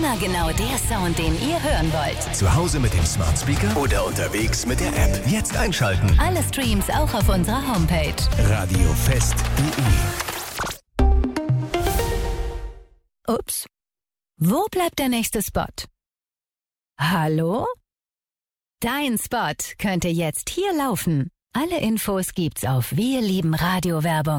Immer genau der Sound, den ihr hören wollt. Zu Hause mit dem Smart Speaker oder unterwegs mit der App. Jetzt einschalten. Alle Streams auch auf unserer Homepage. radiofest.de. Ups. Wo bleibt der nächste Spot? Hallo? Dein Spot könnte jetzt hier laufen. Alle Infos gibt's auf Wir lieben Radio Werbung.